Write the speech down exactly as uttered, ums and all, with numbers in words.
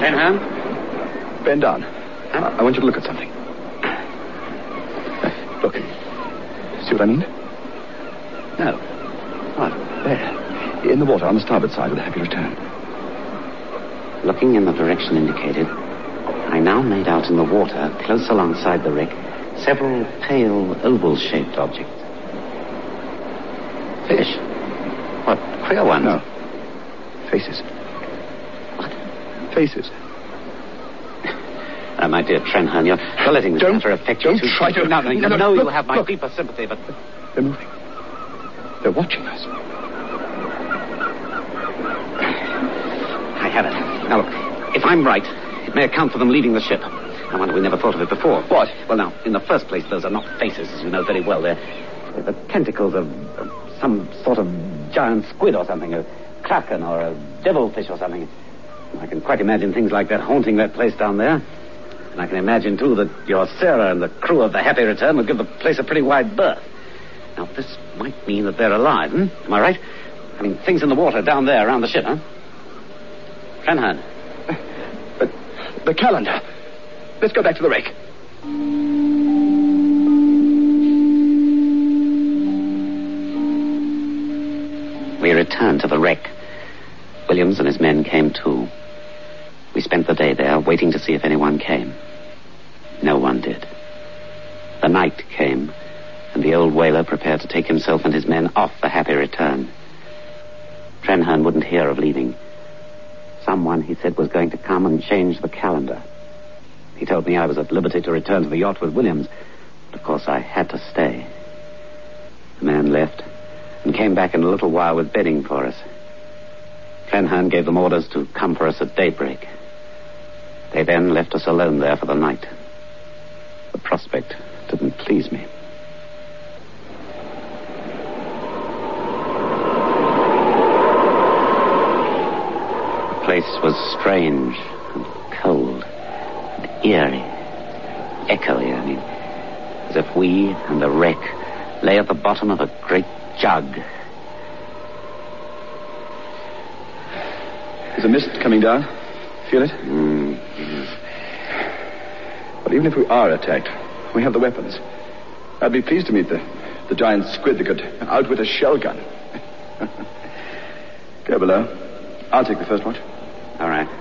Trenham? Bend down. Huh? I-, I want you to look at something. Look. See what I mean? No. What? There. In the water on the starboard side with a happy return. Looking in the direction indicated, I now made out in the water, close alongside the wreck, several pale, oval-shaped objects. Fish? What, queer ones? No. Faces. What? Faces. Uh, my dear Trenham, you're, you're letting this Don't- matter affect you don't too try to- No, no, you no, no, know look, you have my look. deepest sympathy, but... They're moving. They're watching us. I have it. Now, look, if I'm right, it may account for them leaving the ship. I wonder we never thought of it before. What? Well, now, in the first place, those are not faces, as you know very well. They're, they're the tentacles of, of some sort of giant squid or something, a kraken or a devilfish or something. I can quite imagine things like that haunting that place down there. And I can imagine, too, that your Sarah and the crew of the Happy Return would give the place a pretty wide berth. Now, this might mean that they're alive, hmm? Am I right? I mean, things in the water down there around the ship, huh? Trenham. But the calendar. Let's go back to the wreck. We returned to the wreck. Williams and his men came too. We spent the day there, waiting to see if anyone came. No one did. The night came, and the old whaler prepared to take himself and his men off the Happy Return. Trenham wouldn't hear of leaving. Someone, he said, was going to come and change the calendar. He told me I was at liberty to return to the yacht with Williams, but of course I had to stay. The man left and came back in a little while with bedding for us. Trenham gave them orders to come for us at daybreak. They then left us alone there for the night. The prospect didn't please me. The place was strange and cold and eerie, echoey, I mean, as if we and the wreck lay at the bottom of a great jug. There's a mist coming down. Feel it? Mm, yes. But even if we are attacked, we have the weapons. I'd be pleased to meet the, the giant squid that could outwit a shell gun. Go below. I'll take the first watch. All right.